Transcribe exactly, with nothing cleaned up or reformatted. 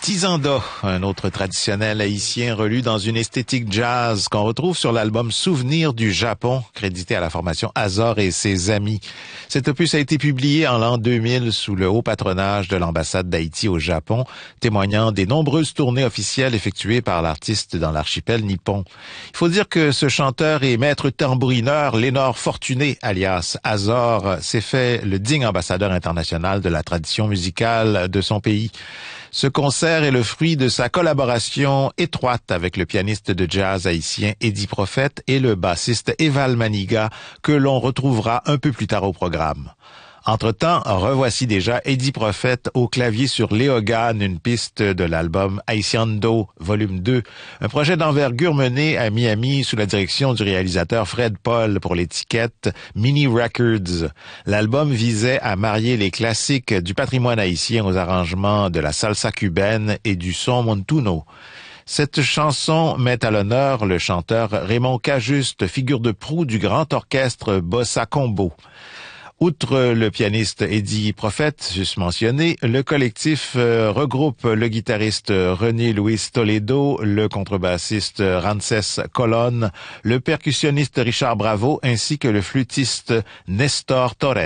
Tizanda, un autre traditionnel haïtien relu dans une esthétique jazz qu'on retrouve sur l'album Souvenirs du Japon, crédité à la formation Azor et ses amis. Cet opus a été publié en l'an deux mille sous le haut patronage de l'ambassade d'Haïti au Japon, témoignant des nombreuses tournées officielles effectuées par l'artiste dans l'archipel nippon. Il faut dire que ce chanteur et maître tambourineur, Lénore Fortuné, alias Azor, s'est fait le digne ambassadeur international de la tradition musicale de son pays. Ce concert est le fruit de sa collaboration étroite avec le pianiste de jazz haïtien Eddie Prophète et le bassiste Eval Maniga, que l'on retrouvera un peu plus tard au programme. Entre-temps, revoici déjà Eddie Prophète au clavier sur Léogane, une piste de l'album Haitiando, volume deux, un projet d'envergure mené à Miami sous la direction du réalisateur Fred Paul pour l'étiquette Mini Records. L'album visait à marier les classiques du patrimoine haïtien aux arrangements de la salsa cubaine et du son montuno. Cette chanson met à l'honneur le chanteur Raymond Cajuste, figure de proue du grand orchestre Bossa Combo. Outre le pianiste Eddie Prophète, juste mentionné, le collectif euh, regroupe le guitariste René Luis Toledo, le contrebassiste Ramsès Colonne, le percussionniste Richard Bravo ainsi que le flûtiste Nestor Torres.